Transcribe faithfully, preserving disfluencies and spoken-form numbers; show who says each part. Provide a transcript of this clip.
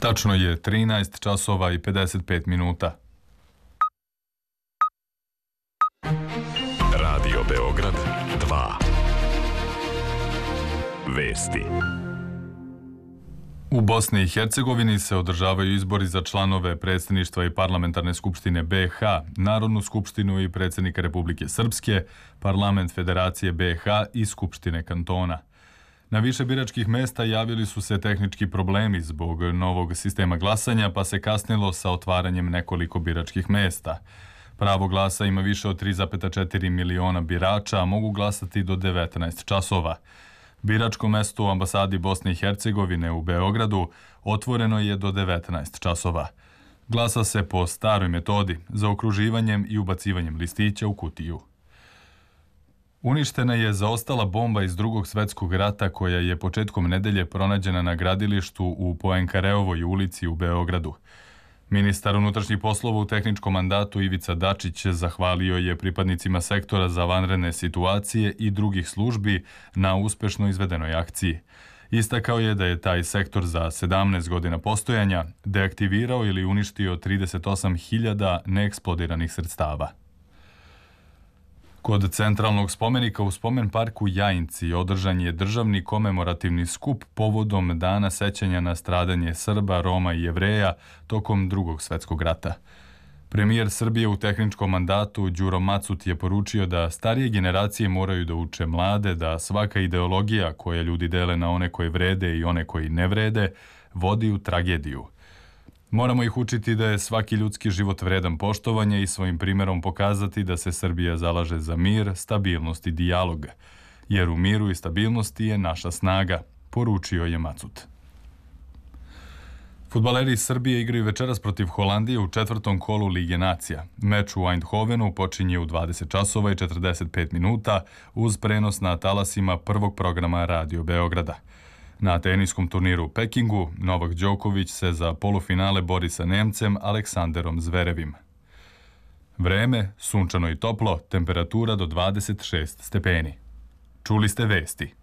Speaker 1: Tačno je trinaest časova i pedeset pet minuta.
Speaker 2: Radio Beograd dva. Vesti.
Speaker 1: U Bosni i Hercegovini se održavaju izbori za članove predsjedništva i parlamentarne skupštine B iH, Narodnu skupštinu i predsjednika Republike Srpske, parlament Federacije B iH i skupštine kantona. Na više biračkih mesta javili su se tehnički problemi zbog novog sistema glasanja, pa se kasnilo sa otvaranjem nekoliko biračkih mesta. Pravo glasa ima više od tri zarez četiri miliona birača, a mogu glasati do devetnaest časova. Biračko mesto u ambasadi Bosne i Hercegovine u Beogradu otvoreno je do devetnaest časova. Glasa se po staroj metodi, zaokruživanjem i ubacivanjem listića u kutiju. Uništena je zaostala bomba iz Drugog svjetskog rata koja je početkom nedelje pronađena na gradilištu u Poenkareovoj ulici u Beogradu. Ministar unutrašnjih poslova u tehničkom mandatu Ivica Dačić zahvalio je pripadnicima sektora za vanredne situacije i drugih službi na uspešno izvedenoj akciji. Istakao je da je taj sektor za sedamnaest godina postojanja deaktivirao ili uništio trideset osam hiljada neeksplodiranih sredstava. Kod centralnog spomenika u spomen parku Jajinci održan je državni komemorativni skup povodom Dana sećanja na stradanje Srba, Roma i Jevreja tokom Drugog svjetskog rata. Premijer Srbije u tehničkom mandatu Đuro Macut je poručio da starije generacije moraju da uče mlade, da svaka ideologija koja ljudi dele na one koji vrede i one koji ne vrede vodi u tragediju. Moramo ih učiti da je svaki ljudski život vredan poštovanja i svojim primjerom pokazati da se Srbija zalaže za mir, stabilnost i dijalog, jer u miru i stabilnosti je naša snaga, poručio je Macut. Fudbaleri Srbije igraju večeras protiv Holandije u četvrtom kolu Lige nacija. Meč u Eindhovenu počinje u dvadeset časova i četrdeset pet minuta uz prenos na talasima prvog programa Radio Beograda. Na teniskom turniru u Pekingu Novak Đoković se za polufinale bori sa Nemcem Aleksanderom Zverevim. Vreme, sunčano i toplo, temperatura do dvadeset šest stepeni. Čuli ste vesti.